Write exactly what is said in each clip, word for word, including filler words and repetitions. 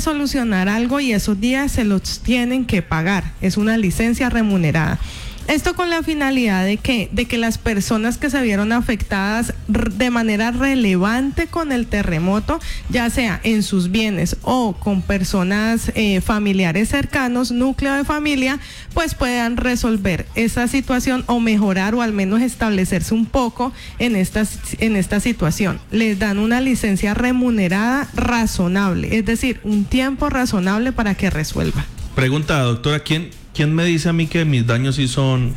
solucionar algo y esos días se los tienen que pagar. Es una licencia remunerada. Esto con la finalidad de que, de que las personas que se vieron afectadas de manera relevante con el terremoto, ya sea en sus bienes o con personas eh, familiares cercanos, núcleo de familia, pues puedan resolver esa situación o mejorar o al menos establecerse un poco en esta, en esta situación. Les dan una licencia remunerada razonable, es decir, un tiempo razonable para que resuelva. Pregunta, doctora, ¿quién... ¿Quién me dice a mí que mis daños sí son,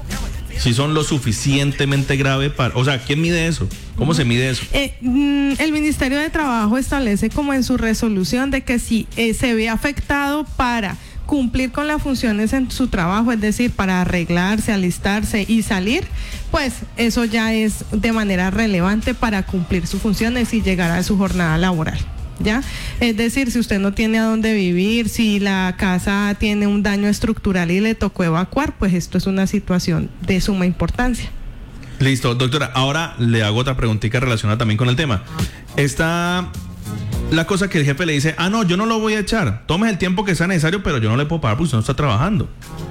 sí son lo suficientemente grave para... O sea, ¿quién mide eso? ¿Cómo uh-huh. se mide eso? Eh, mm, el Ministerio de Trabajo establece como en su resolución de que si eh, se ve afectado para cumplir con las funciones en su trabajo, es decir, para arreglarse, alistarse y salir, pues eso ya es de manera relevante para cumplir sus funciones y llegar a su jornada laboral. ¿Ya? Es decir, si usted no tiene a dónde vivir, si la casa tiene un daño estructural y le tocó evacuar, pues esto es una situación de suma importancia. Listo, doctora, ahora le hago otra preguntita relacionada también con el tema. Está la cosa que el jefe le dice, ah, no, yo no lo voy a echar, tome el tiempo que sea necesario, pero yo no le puedo pagar porque usted no está trabajando.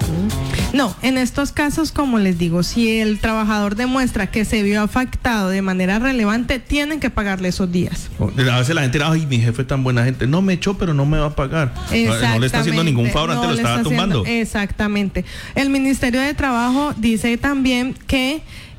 No, en estos casos, como les digo, si el trabajador demuestra que se vio afectado de manera relevante, tienen que pagarle esos días. A veces la gente dirá, ay, mi jefe es tan buena gente, no me echó, pero no me va a pagar. No le está haciendo ningún favor, antes lo estaba tumbando. Exactamente. El Ministerio de Trabajo dice también que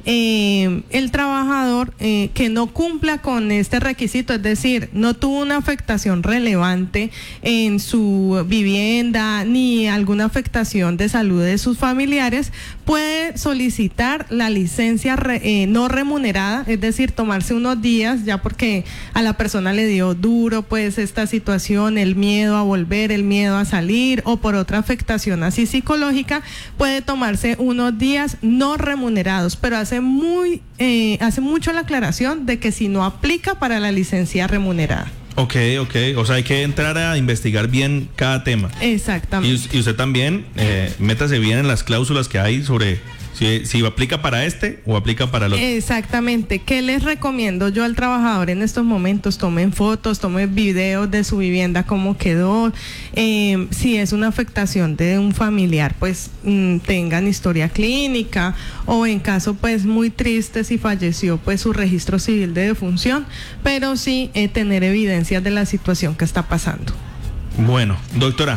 Eh, el trabajador eh, que no cumpla con este requisito, es decir, no tuvo una afectación relevante en su vivienda ni alguna afectación de salud de sus familiares, puede solicitar la licencia re, eh, no remunerada, es decir, tomarse unos días ya porque a la persona le dio duro pues esta situación, el miedo a volver, el miedo a salir o por otra afectación así psicológica, puede tomarse unos días no remunerados, pero hace muy eh, hace mucho la aclaración de que si no aplica para la licencia remunerada. Ok, ok, o sea, hay que entrar a investigar bien cada tema. Exactamente. Y, y usted también, eh, métase bien en las cláusulas que hay sobre si, si aplica para este o aplica para el otro. Exactamente. ¿Qué les recomiendo yo al trabajador en estos momentos? Tomen fotos, tomen videos de su vivienda, cómo quedó. Eh, si es una afectación de un familiar, pues mmm, tengan historia clínica, o en caso pues muy triste, si falleció, pues su registro civil de defunción, pero sí eh, tener evidencias de la situación que está pasando. Bueno, doctora,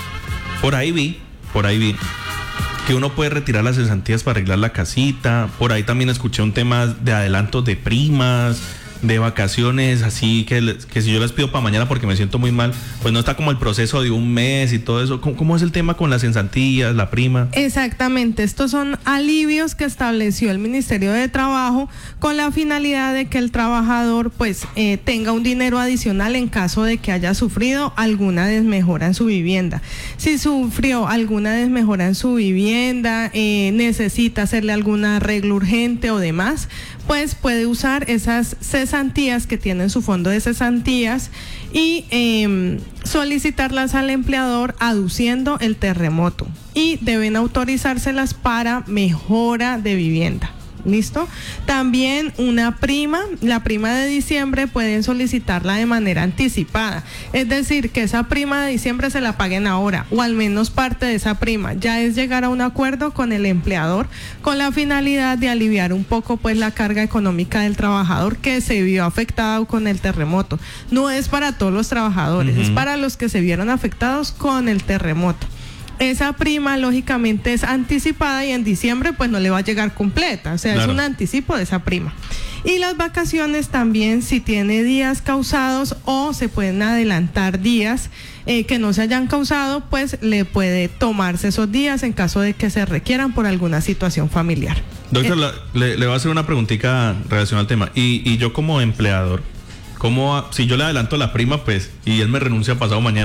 por ahí vi, por ahí vi que uno puede retirar las cesantías para arreglar la casita. Por ahí también escuché un tema de adelantos de primas, de vacaciones, así que, que si yo las pido para mañana porque me siento muy mal, pues no está como el proceso de un mes y todo eso. ¿Cómo, cómo es el tema con las cesantías, la prima? Exactamente, estos son alivios que estableció el Ministerio de Trabajo con la finalidad de que el trabajador pues eh, tenga un dinero adicional en caso de que haya sufrido alguna desmejora en su vivienda. Si sufrió alguna desmejora en su vivienda, eh, necesita hacerle algún arreglo urgente o demás, pues puede usar esas cesantías que tiene en su fondo de cesantías y eh, solicitarlas al empleador aduciendo el terremoto, y deben autorizárselas para mejora de vivienda. ¿Listo? También una prima, la prima de diciembre pueden solicitarla de manera anticipada, es decir, que esa prima de diciembre se la paguen ahora, o al menos parte de esa prima. Ya es llegar a un acuerdo con el empleador con la finalidad de aliviar un poco pues la carga económica del trabajador que se vio afectado con el terremoto. No es para todos los trabajadores, uh-huh. es para los que se vieron afectados con el terremoto. Esa prima lógicamente es anticipada y en diciembre pues no le va a llegar completa, o sea, claro, es un anticipo de esa prima. Y las vacaciones también, si tiene días causados o se pueden adelantar días eh, que no se hayan causado, pues le puede tomarse esos días en caso de que se requieran por alguna situación familiar. Doctor, eh, la, le, le voy a hacer una preguntita relacionada al tema. Y, y yo como empleador, ¿cómo, si yo le adelanto la prima pues y él me renuncia pasado mañana,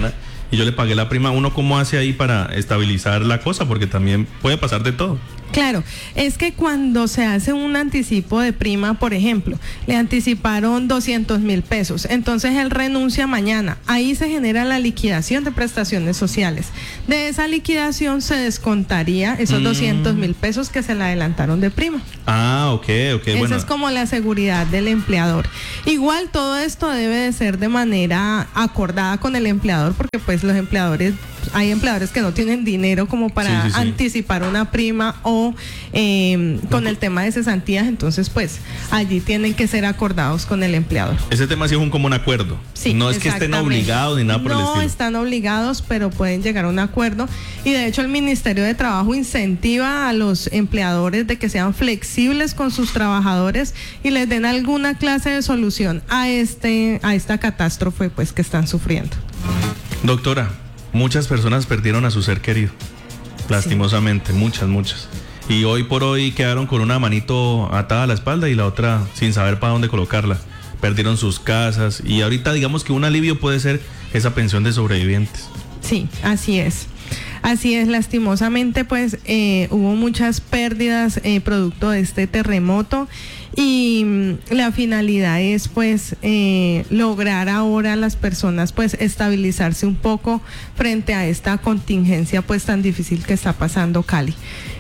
y yo le pagué la prima, ¿uno cómo hace ahí para estabilizar la cosa? Porque también puede pasar de todo. Claro, es que cuando se hace un anticipo de prima, por ejemplo, le anticiparon doscientos mil pesos, entonces él renuncia mañana, ahí se genera la liquidación de prestaciones sociales. De esa liquidación se descontaría esos mm. doscientos mil pesos que se le adelantaron de prima. Ah, ok, ok. Esa bueno. es como la seguridad del empleador. Igual todo esto debe de ser de manera acordada con el empleador, porque pues los empleadores, hay empleadores que no tienen dinero como para sí, sí, sí. anticipar una prima o eh, con el tema de cesantías, entonces pues allí tienen que ser acordados con el empleador. Ese tema sí es un común acuerdo. Sí, no es que estén obligados ni nada por no el estilo. No están obligados, pero pueden llegar a un acuerdo, y de hecho el Ministerio de Trabajo incentiva a los empleadores de que sean flexibles con sus trabajadores y les den alguna clase de solución a este a esta catástrofe pues que están sufriendo. Doctora, muchas personas perdieron a su ser querido, lastimosamente, sí. muchas, muchas. Y hoy por hoy quedaron con una manito atada a la espalda y la otra sin saber para dónde colocarla. Perdieron sus casas y ahorita digamos que un alivio puede ser esa pensión de sobrevivientes. Sí, así es. Así es, lastimosamente pues eh, hubo muchas pérdidas eh, producto de este terremoto, y mm, la finalidad es pues eh, lograr ahora a las personas pues estabilizarse un poco frente a esta contingencia pues tan difícil que está pasando Cali.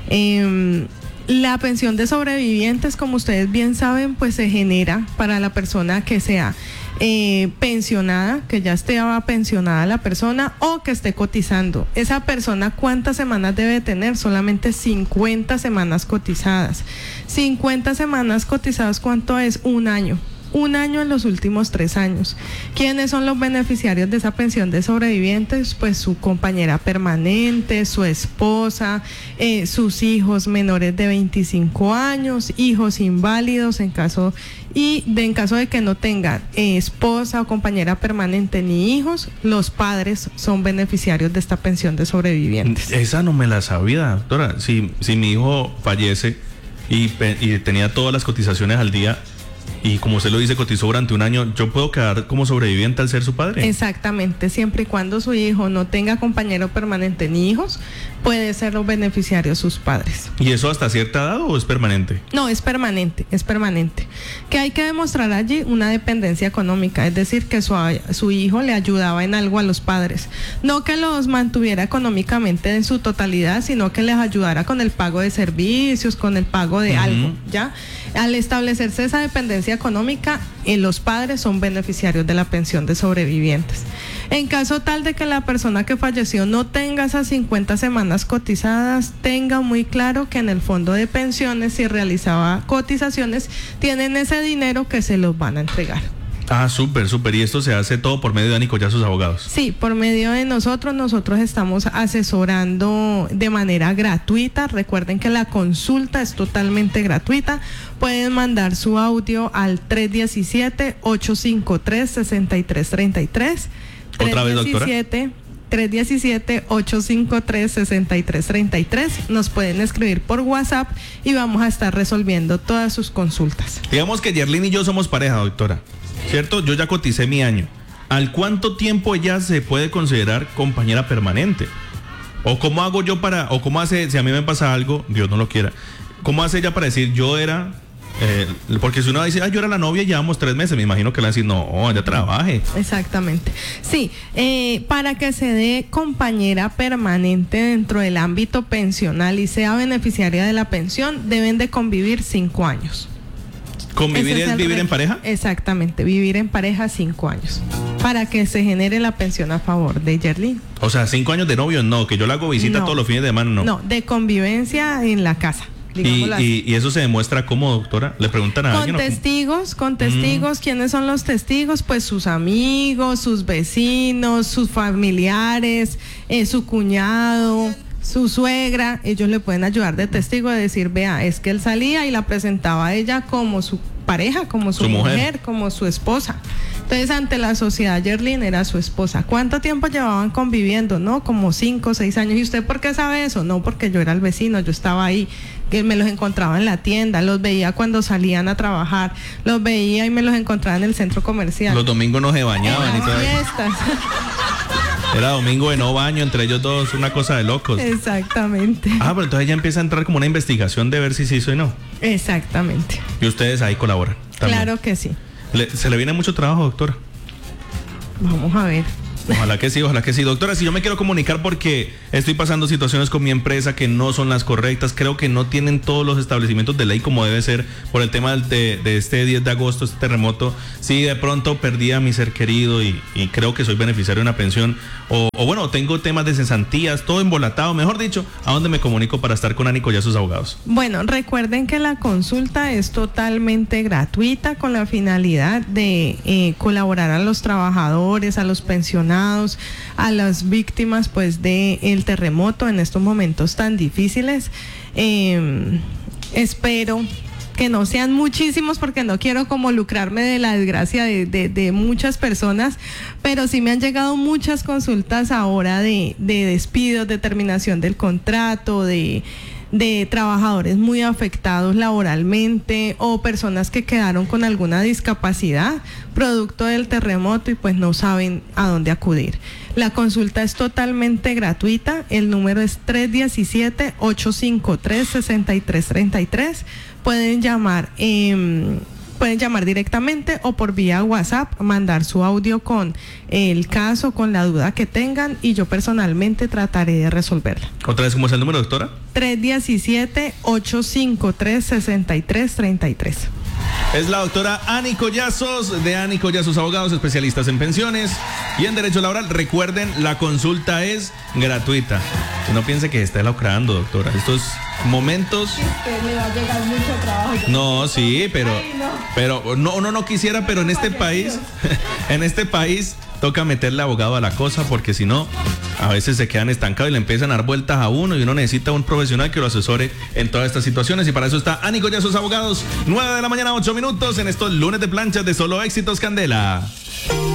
Eh, La pensión de sobrevivientes, como ustedes bien saben, pues se genera para la persona que sea eh, pensionada, que ya esté pensionada la persona o que esté cotizando. Esa persona, ¿cuántas semanas debe tener? Solamente cincuenta semanas cotizadas. cincuenta semanas cotizadas, ¿cuánto es? Un año. Un año en los últimos tres años. ¿Quiénes son los beneficiarios de esa pensión de sobrevivientes? Pues su compañera permanente, su esposa, eh, sus hijos menores de veinticinco años, hijos inválidos en caso y de, en caso de que no tengan eh, esposa o compañera permanente ni hijos, los padres son beneficiarios de esta pensión de sobrevivientes. Esa no me la sabía, doctora. Si, si mi hijo fallece y, y tenía todas las cotizaciones al día, y como usted lo dice, cotizó durante un año, ¿yo puedo quedar como sobreviviente al ser su padre? Exactamente, siempre y cuando su hijo no tenga compañero permanente ni hijos, puede ser los beneficiarios sus padres. ¿Y eso hasta cierta edad o es permanente? No, es permanente, es permanente. Que hay que demostrar allí una dependencia económica, es decir, que su, su hijo le ayudaba en algo a los padres. No que los mantuviera económicamente en su totalidad, sino que les ayudara con el pago de servicios, con el pago de uh-huh. algo, ¿ya? Al establecerse esa dependencia económica, eh, los padres son beneficiarios de la pensión de sobrevivientes. En caso tal de que la persona que falleció no tenga esas cincuenta semanas cotizadas, tenga muy claro que en el fondo de pensiones, si realizaba cotizaciones, tienen ese dinero que se los van a entregar. Ah, súper, súper. ¿Y esto se hace todo por medio de Anico, ya sus abogados? Sí, por medio de nosotros. Nosotros estamos asesorando de manera gratuita. Recuerden que la consulta es totalmente gratuita. Pueden mandar su audio al tres uno siete, ocho cinco tres, seis tres tres tres. ¿Otra vez, doctora? tres uno siete, ocho cinco tres, seis tres tres tres. Nos pueden escribir por WhatsApp y vamos a estar resolviendo todas sus consultas. Digamos que Yerlin y yo somos pareja, doctora, ¿cierto? Yo ya coticé mi año. ¿Al cuánto tiempo ella se puede considerar compañera permanente? ¿O cómo hago yo para, o cómo hace, si a mí me pasa algo, Dios no lo quiera, cómo hace ella para decir yo era... Eh, porque si uno dice, ah, yo era la novia y llevamos tres meses, me imagino que le van a decir, no, ya trabaje. Exactamente. Sí, eh, para que se dé compañera permanente dentro del ámbito pensional y sea beneficiaria de la pensión, deben de convivir cinco años. ¿Convivir es, es vivir en pareja? Exactamente, vivir en pareja cinco años, para que se genere la pensión a favor de Yerlin. O sea, cinco años de novio, no, que yo le hago visita no, todos los fines de semana, no. No, de convivencia en la casa. Y, y, y eso se demuestra cómo, doctora, le preguntan a con alguien. Testigos, con testigos, mm. ¿Quiénes son los testigos? Pues sus amigos, sus vecinos, sus familiares, eh, su cuñado, su suegra. Ellos le pueden ayudar de testigo, de decir, vea, es que él salía y la presentaba a ella como su pareja, como su, su mujer. mujer, como su esposa. Entonces, ante la sociedad, Yerlin era su esposa. ¿Cuánto tiempo llevaban conviviendo? No, como cinco o seis años. ¿Y usted por qué sabe eso? No, porque yo era el vecino, yo estaba ahí, que me los encontraba en la tienda, los veía cuando salían a trabajar, los veía y me los encontraba en el centro comercial. Los domingos no se bañaban y todo. Fiestas. Era domingo de no baño entre ellos dos, una cosa de locos. Exactamente. Ah, pero entonces ya empieza a entrar como una investigación de ver si se hizo y no. Exactamente. Y ustedes ahí colaboran también. Claro que sí. Le, ¿Se le viene mucho trabajo, doctora? Vamos a ver. Ojalá que sí, ojalá que sí. Doctora, si yo me quiero comunicar porque estoy pasando situaciones con mi empresa que no son las correctas, creo que no tienen todos los establecimientos de ley como debe ser por el tema de, de este diez de agosto, este terremoto. Sí, de pronto perdí a mi ser querido y, y creo que soy beneficiario de una pensión. O, o bueno, tengo temas de cesantías, todo embolatado. Mejor dicho, ¿a dónde me comunico para estar con Ani Collazo, sus abogados? Bueno, recuerden que la consulta es totalmente gratuita con la finalidad de eh, colaborar a los trabajadores, a los pensionados, a las víctimas pues de el terremoto en estos momentos tan difíciles. Eh, espero que no sean muchísimos porque no quiero como lucrarme de la desgracia de, de, de muchas personas, pero sí me han llegado muchas consultas ahora de, de despidos, de terminación del contrato, de de trabajadores muy afectados laboralmente o personas que quedaron con alguna discapacidad producto del terremoto y pues no saben a dónde acudir. La consulta es totalmente gratuita, el número es tres uno siete, ocho cinco tres, seis tres tres tres. Pueden llamar eh, pueden llamar directamente o por vía WhatsApp, mandar su audio con el caso, con la duda que tengan y yo personalmente trataré de resolverla. ¿Otra vez cómo es el número, doctora? tres uno siete, ocho cinco tres, seis tres tres tres. Es la doctora Ani Collazos de Ani Collazos Abogados, especialistas en pensiones y en derecho laboral. Recuerden, la consulta es gratuita. Que no piense que se está lucrando, doctora. Estos momentos... Usted le va a llegar mucho trabajo. No, sí, pero... Ay, no. Pero no, uno no quisiera, pero en este país... En este país toca meterle abogado a la cosa porque si no, a veces se quedan estancados y le empiezan a dar vueltas a uno y uno necesita un profesional que lo asesore en todas estas situaciones y para eso está Ani Collazos Abogados, nueve de la mañana, ocho minutos en estos lunes de planchas de Solo Éxitos Candela.